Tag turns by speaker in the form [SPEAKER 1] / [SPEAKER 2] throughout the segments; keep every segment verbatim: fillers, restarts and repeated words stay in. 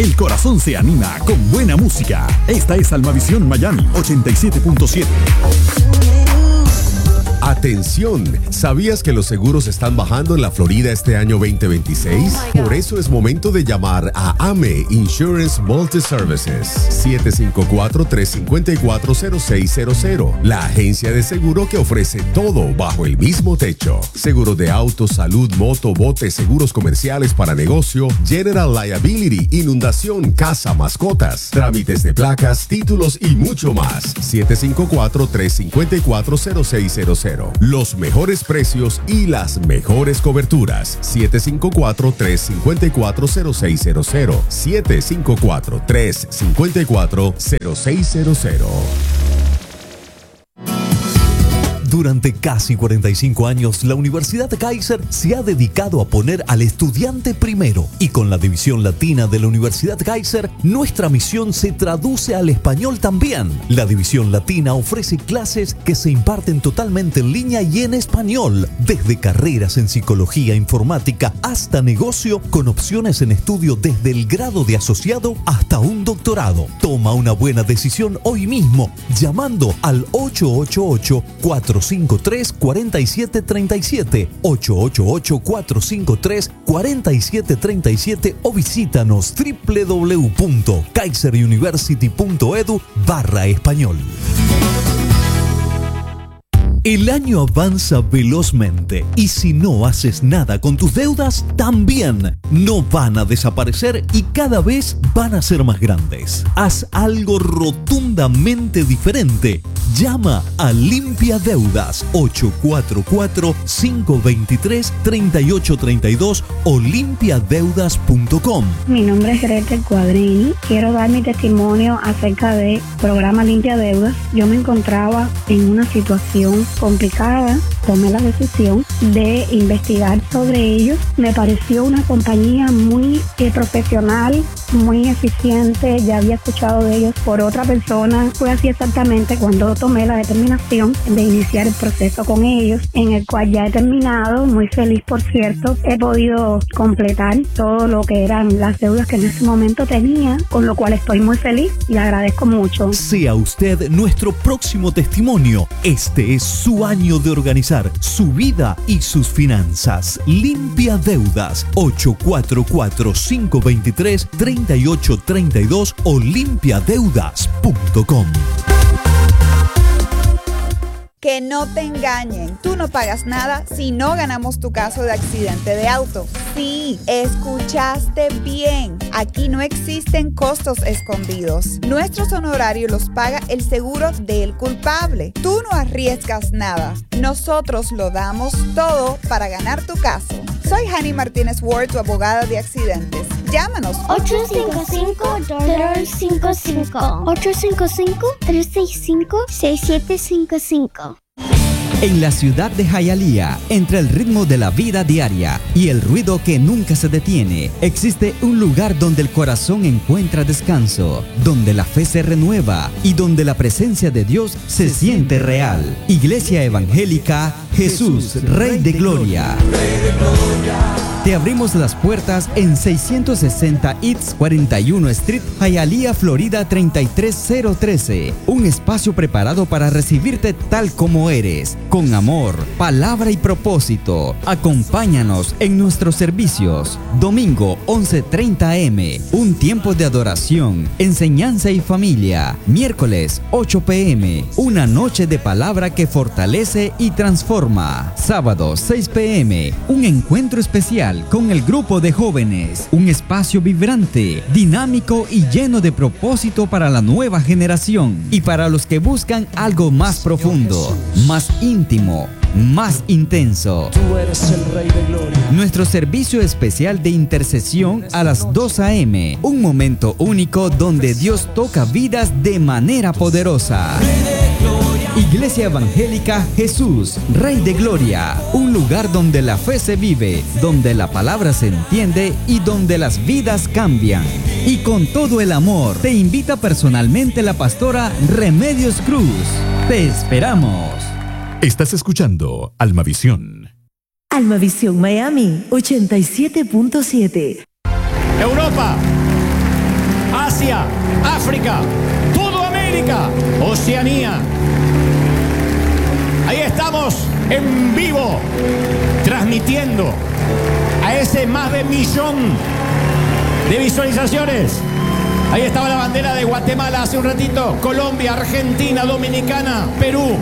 [SPEAKER 1] El corazón se anima con buena música. Esta es Almavisión Miami ochenta y siete punto siete.
[SPEAKER 2] Atención, ¿sabías que los seguros están bajando en la Florida este año veinte veintiséis? Oh Por eso es momento de llamar a A M E Insurance Multi-Services siete cinco cuatro, tres cinco cuatro, cero seis cero cero, la agencia de seguro que ofrece todo bajo el mismo techo. Seguros de auto, salud, moto, bote, seguros comerciales para negocio, general liability, inundación, casa, mascotas, trámites de placas, títulos y mucho más. siete cinco cuatro, tres cinco cuatro, cero seis cero cero. Los mejores precios y las mejores coberturas. siete cinco cuatro, tres cinco cuatro, cero seis cero cero. siete cinco cuatro, tres cinco cuatro, cero seis cero cero.
[SPEAKER 3] Durante casi cuarenta y cinco años, la Universidad de Kaiser se ha dedicado a poner al estudiante primero. Y con la división latina de la Universidad Kaiser, nuestra misión se traduce al español también. La división latina ofrece clases que se imparten totalmente en línea y en español, desde carreras en psicología, informática, hasta negocio, con opciones en estudio desde el grado de asociado hasta un doctorado. Toma una buena decisión hoy mismo, llamando al ocho ocho ocho, cuatro cinco tres, cuatro siete tres siete, ocho ocho ocho, cuatro cinco tres, cuatro siete tres siete o visítanos doble u doble u doble u punto kaiser university punto edu barra español. El año avanza velozmente y si no haces nada con tus deudas, también no van a desaparecer y cada vez van a ser más grandes. Haz algo rotundamente diferente. Llama a Limpia Deudas ocho cuatro cuatro, cinco dos tres, tres ocho tres dos o limpia deudas punto com.
[SPEAKER 4] Mi nombre es Gretel Cuadrini. Quiero dar mi testimonio acerca del programa Limpia Deudas. Yo me encontraba en una situación complicada, tomé la decisión de investigar sobre ellos. Me pareció una compañía muy eh, profesional, muy eficiente. Ya había escuchado de ellos por otra persona. Fue así exactamente cuando tomé la determinación de iniciar el proceso con ellos, en el cual ya he terminado, muy feliz por cierto. He podido completar todo lo que eran las deudas que en ese momento tenía, con lo cual estoy muy feliz y agradezco mucho.
[SPEAKER 3] Sea usted nuestro próximo testimonio. Este es su año de organizar su vida y sus finanzas. Limpia Deudas ocho cuatro cuatro, cinco dos tres, tres ocho tres dos o limpia deudas punto com.
[SPEAKER 5] Que no te engañen, tú no pagas nada si no ganamos tu caso de accidente de auto. Sí, escuchaste bien. Aquí no existen costos escondidos. Nuestros honorarios los paga el seguro del culpable. Tú no arriesgas nada. Nosotros lo damos todo para ganar tu caso. Soy Hani Martínez Ward, tu abogada de accidentes. Llámanos.
[SPEAKER 6] ocho cinco cinco, tres cinco cinco. ocho cinco cinco, tres seis cinco, seis siete cinco cinco.
[SPEAKER 7] En la ciudad de Hialeah, entre el ritmo de la vida diaria y el ruido que nunca se detiene, existe un lugar donde el corazón encuentra descanso, donde la fe se renueva y donde la presencia de Dios se siente real. Iglesia Evangélica Jesús, Rey de Gloria. Te abrimos las puertas en seiscientos sesenta East cuarenta y uno Street, Hialeah, Florida treinta y tres cero trece. Un espacio preparado para recibirte tal como eres, con amor, palabra y propósito. Acompáñanos en nuestros servicios. Domingo once treinta a eme, un tiempo de adoración, enseñanza y familia. Miércoles ocho pe eme, una noche de palabra que fortalece y transforma. Sábado seis pe eme, un encuentro especial con el grupo de jóvenes, un espacio vibrante, dinámico y lleno de propósito para la nueva generación y para los que buscan algo más profundo, más íntimo, más intenso.
[SPEAKER 8] Tú eres el Rey de Gloria.
[SPEAKER 7] Nuestro servicio especial de intercesión a las dos a eme, un momento único donde Dios toca vidas de manera poderosa. Iglesia Evangélica Jesús, Rey de Gloria, un lugar donde la fe se vive, donde la palabra se entiende y donde las vidas cambian. Y con todo el amor, te invita personalmente la pastora Remedios Cruz. Te esperamos.
[SPEAKER 1] Estás escuchando Almavisión.
[SPEAKER 9] Almavisión Miami ochenta y siete punto siete.
[SPEAKER 10] Europa,
[SPEAKER 9] Asia, África, toda América, Oceanía. Ahí estamos en vivo, transmitiendo a ese más de millón de visualizaciones. Ahí estaba la bandera de Guatemala hace un ratito, Colombia, Argentina, Dominicana, Perú,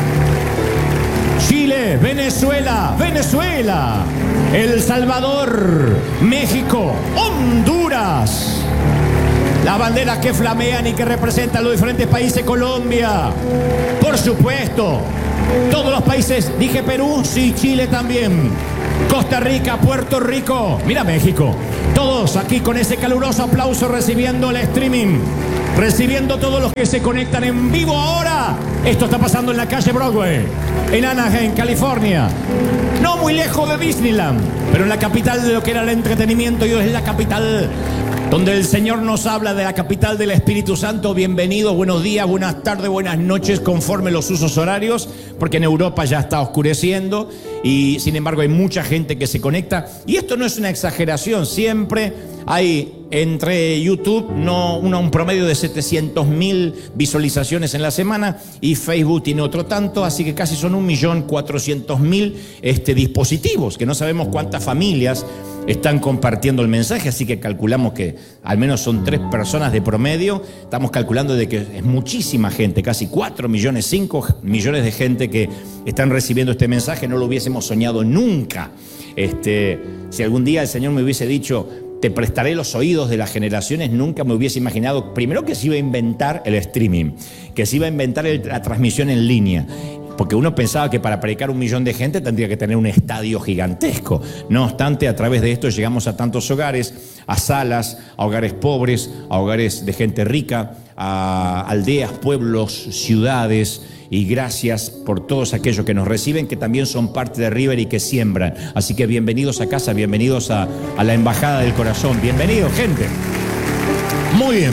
[SPEAKER 9] Chile, Venezuela, Venezuela, El Salvador, México, Honduras. Las banderas que flamean y que representan los diferentes países, Colombia, por supuesto, todos los países, dije Perú, sí, Chile también, Costa Rica, Puerto Rico, mira México, todos aquí con ese caluroso aplauso recibiendo el streaming, recibiendo todos los que se conectan en vivo ahora. Esto está pasando en la calle Broadway, en Anaheim, California, no muy lejos de Disneyland, pero en la capital de lo que era el entretenimiento y hoy es la capital donde el Señor nos habla, de la capital del Espíritu Santo. Bienvenidos, buenos días, buenas tardes, buenas noches, conforme los usos horarios, porque en Europa ya está oscureciendo y sin embargo hay mucha gente que se conecta. Y esto no es una exageración, siempre hay entre YouTube no, una, un promedio de setecientos mil visualizaciones en la semana y Facebook tiene otro tanto, así que casi son un millón cuatrocientos mil este, dispositivos, que no sabemos cuántas familias están compartiendo el mensaje, así que calculamos que al menos son tres personas de promedio. Estamos calculando de que es muchísima gente, casi cuatro millones, cinco millones de gente que están recibiendo este mensaje. No lo hubiésemos soñado nunca. Este, si algún día el Señor me hubiese dicho, te prestaré los oídos de las generaciones, nunca me hubiese imaginado, primero, que se iba a inventar el streaming, que se iba a inventar el, la transmisión en línea. Porque uno pensaba que para predicar un millón de gente tendría que tener un estadio gigantesco. No obstante, a través de esto llegamos a tantos hogares, a salas, a hogares pobres, a hogares de gente rica, a aldeas, pueblos, ciudades. Y gracias por todos aquellos que nos reciben, que también son parte de River y que siembran. Así que bienvenidos a casa, bienvenidos a, a la Embajada del Corazón. Bienvenidos, gente. Muy bien.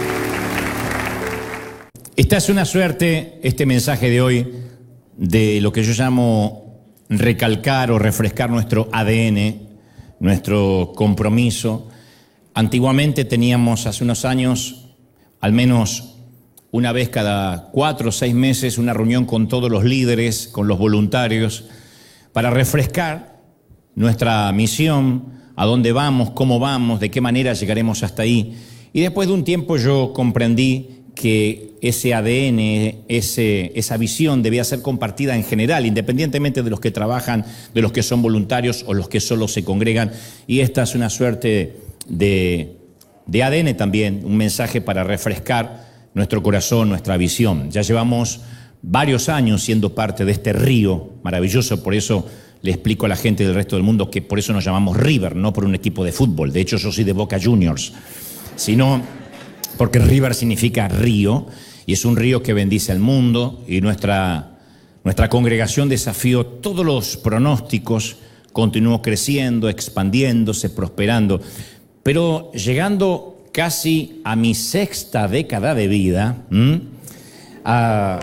[SPEAKER 9] Esta es una suerte, este mensaje de hoy, de lo que yo llamo recalcar o refrescar nuestro A D N, nuestro compromiso. Antiguamente teníamos, hace unos años, al menos una vez cada cuatro o seis meses, una reunión con todos los líderes, con los voluntarios, para refrescar nuestra misión, a dónde vamos, cómo vamos, de qué manera llegaremos hasta ahí. Y después de un tiempo yo comprendí que ese A D N, ese, esa visión debía ser compartida en general, independientemente de los que trabajan, de los que son voluntarios o los que solo se congregan. Y esta es una suerte de, de A D N también, un mensaje para refrescar nuestro corazón, nuestra visión. Ya llevamos varios años siendo parte de este río maravilloso, por eso le explico a la gente del resto del mundo que por eso nos llamamos River, no por un equipo de fútbol. De hecho, yo soy de Boca Juniors, sino porque River significa río, y es un río que bendice al mundo, y nuestra, nuestra congregación desafió todos los pronósticos, continuó creciendo, expandiéndose, prosperando, pero llegando casi a mi sexta década de vida, ¿m? a...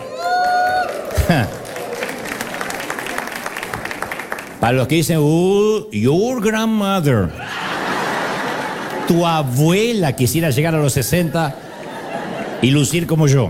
[SPEAKER 9] para los que dicen, uh, your grandmother, tu abuela quisiera llegar a los sesenta y lucir como yo.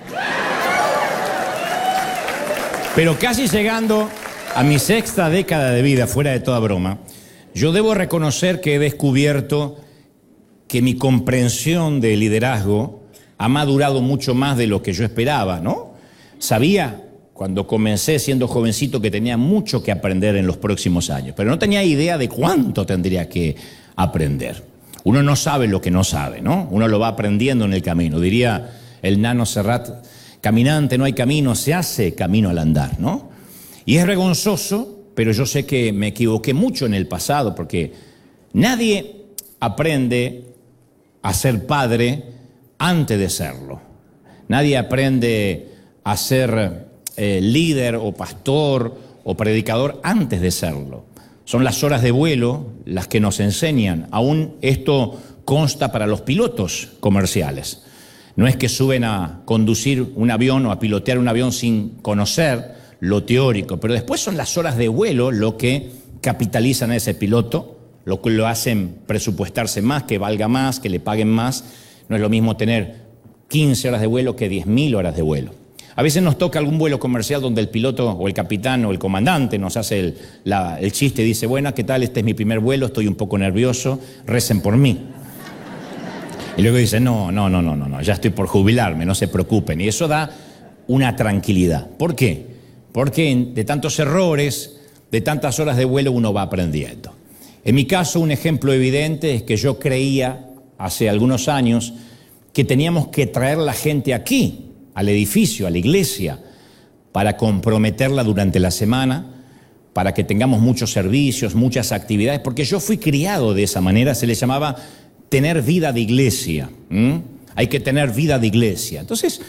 [SPEAKER 9] Pero casi llegando a mi sexta década de vida, fuera de toda broma, yo debo reconocer que he descubierto que mi comprensión de liderazgo ha madurado mucho más de lo que yo esperaba, ¿no? Sabía cuando comencé siendo jovencito que tenía mucho que aprender en los próximos años, pero no tenía idea de cuánto tendría que aprender. Uno no sabe lo que no sabe, ¿no? Uno lo va aprendiendo en el camino. Diría el nano Serrat, caminante no hay camino, se hace camino al andar, ¿no? Y es vergonzoso, pero yo sé que me equivoqué mucho en el pasado, porque nadie aprende a ser padre antes de serlo. Nadie aprende a ser eh, líder o pastor o predicador antes de serlo. Son las horas de vuelo las que nos enseñan. Aún esto consta para los pilotos comerciales. No es que suben a conducir un avión o a pilotear un avión sin conocer lo teórico, pero después son las horas de vuelo lo que capitalizan a ese piloto, lo que lo hacen presupuestarse más, que valga más, que le paguen más. No es lo mismo tener quince horas de vuelo que diez mil horas de vuelo. A veces nos toca algún vuelo comercial donde el piloto o el capitán o el comandante nos hace el, la, el chiste y dice, bueno, ¿qué tal? Este es mi primer vuelo, estoy un poco nervioso, recen por mí. Y luego dice, no, no, no, no, no, no, ya estoy por jubilarme, no se preocupen. Y eso da una tranquilidad. ¿Por qué? Porque de tantos errores, de tantas horas de vuelo uno va aprendiendo. En mi caso, un ejemplo evidente es que yo creía hace algunos años que teníamos que traer la gente aquí, al edificio, a la iglesia, para comprometerla durante la semana, para que tengamos muchos servicios, muchas actividades, porque yo fui criado de esa manera, se le llamaba tener vida de iglesia. ¿Mm? Hay que tener vida de iglesia. Entonces,